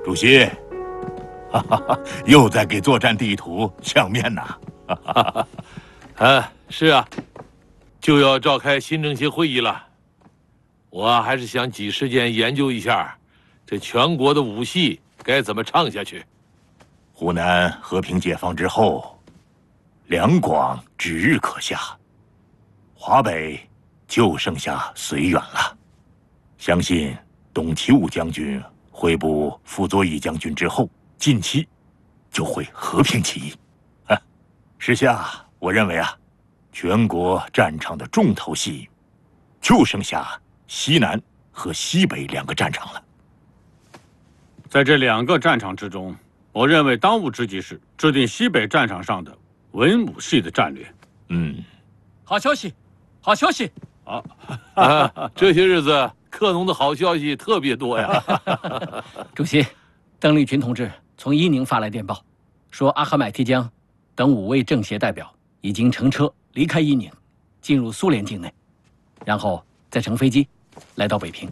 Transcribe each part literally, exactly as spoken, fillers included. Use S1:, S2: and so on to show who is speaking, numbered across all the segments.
S1: 主席，哈哈哈，又在给作战地图相面呐！哈哈哈。
S2: 啊，是啊，就要召开新政协会议了。我还是想挤时间研究一下，这全国的武戏该怎么唱下去。
S1: 湖南和平解放之后，两广指日可下，华北就剩下绥远了。相信董其武将军会部傅作义将军之后，近期就会和平起义。啊，时下我认为啊，全国战场的重头戏就剩下西南和西北两个战场了。
S3: 在这两个战场之中，我认为当务之急是制定西北战场上的文武系的战略。
S1: 嗯，
S4: 好消息，好消息！
S3: 啊，
S2: 啊这些日子克农的好消息特别多呀。
S4: 主席，邓丽群同志从伊宁发来电报，说阿合买提江等五位政协代表已经乘车离开伊宁，进入苏联境内，然后再乘飞机来到北平。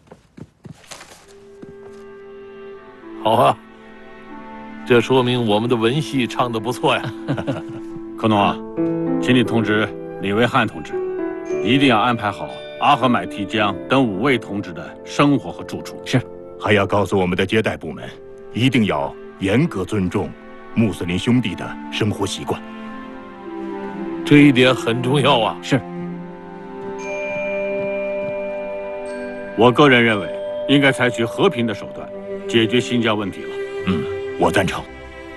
S2: 好啊，这说明我们的文戏唱得不错呀。
S3: 克农啊，请你通知李维汉同志，一定要安排好阿合买提江等五位同志的生活和住处。
S4: 是，
S1: 还要告诉我们的接待部门，一定要严格尊重穆斯林兄弟的生活习惯。
S2: 这一点很重要啊。
S4: 是。
S3: 我个人认为，应该采取和平的手段解决新疆问题了。
S1: 嗯，我赞成。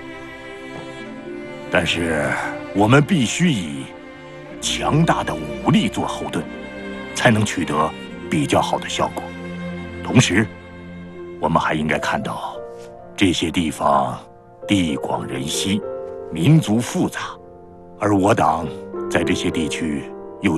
S1: 但是我们必须以强大的武力做后盾，才能取得比较好的效果。同时，我们还应该看到，这些地方地广人稀，民族复杂，而我党在这些地区